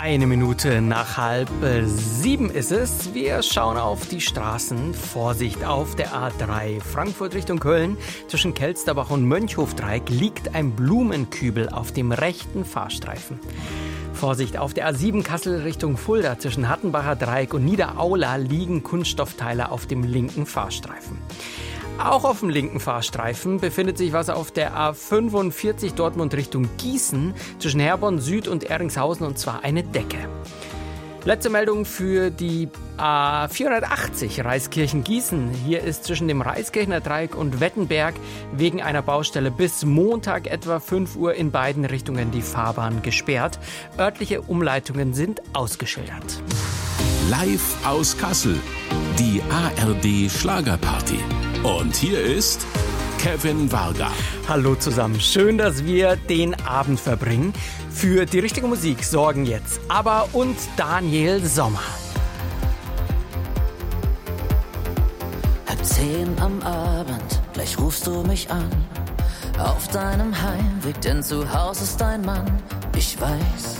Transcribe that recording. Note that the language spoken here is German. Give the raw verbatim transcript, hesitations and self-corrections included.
Eine Minute nach halb sieben ist es. Wir schauen auf die Straßen. Vorsicht auf der A drei Frankfurt Richtung Köln. Zwischen Kelsterbach und Mönchhofdreieck liegt ein Blumenkübel auf dem rechten Fahrstreifen. Vorsicht auf der A sieben Kassel Richtung Fulda. Zwischen Hattenbacher Dreieck und Niederaula liegen Kunststoffteile auf dem linken Fahrstreifen. Auch auf dem linken Fahrstreifen befindet sich was auf der A fünfundvierzig Dortmund Richtung Gießen zwischen Herborn Süd und Erringshausen, und zwar eine Decke. Letzte Meldung für die A vierhundertachtzig Reiskirchen-Gießen. Hier ist zwischen dem Reiskirchener Dreieck und Wettenberg wegen einer Baustelle bis Montag etwa fünf Uhr in beiden Richtungen die Fahrbahn gesperrt. Örtliche Umleitungen sind ausgeschildert. Live aus Kassel, die A R D Schlagerparty. Und hier ist Kevin Varga. Hallo zusammen, schön, dass wir den Abend verbringen. Für die richtige Musik sorgen jetzt ABBA und Daniel Sommer. Halb zehn am Abend, gleich rufst du mich an. Auf deinem Heimweg, denn zu Hause ist dein Mann. Ich weiß,